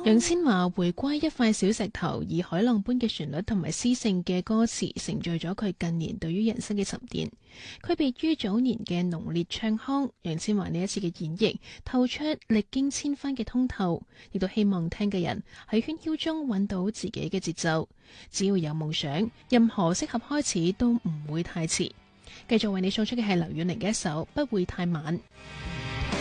楊千嬅回歸一塊小石頭，以海浪般嘅旋律同埋詩性嘅歌詞，承載咗佢近年對於人生嘅沉澱。區別於早年嘅濃烈唱腔，楊千嬅呢一次嘅演繹透出歷經千帆嘅通透，亦都希望聽嘅人喺喧囂中揾到自己嘅節奏。只要有夢想，任何適合開始都唔會太遲。繼續為你送出嘅係劉婉玲嘅一首《不會太晚》。